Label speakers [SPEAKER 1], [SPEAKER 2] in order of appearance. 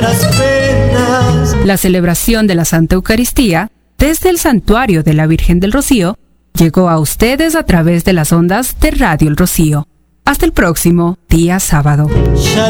[SPEAKER 1] las penas.
[SPEAKER 2] La celebración de la Santa Eucaristía desde el Santuario de la Virgen del Rocío llegó a ustedes a través de las ondas de Radio El Rocío. Hasta el próximo día sábado.